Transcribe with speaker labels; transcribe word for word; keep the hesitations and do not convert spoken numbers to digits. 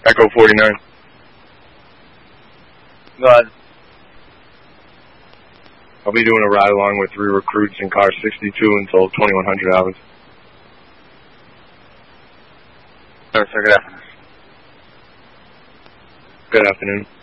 Speaker 1: Echo forty-nine.
Speaker 2: Go ahead.
Speaker 1: I'll be doing a ride along with three recruits in car sixty-two until twenty-one hundred hours.
Speaker 2: Sir, sir, good afternoon.
Speaker 1: Good afternoon.